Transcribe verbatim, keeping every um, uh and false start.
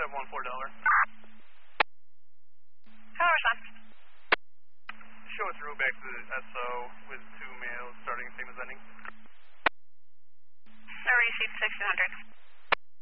five one four Delaware. Hello, respond. Show us route back to the S O with two males starting same as ending. I received sixteen hundred.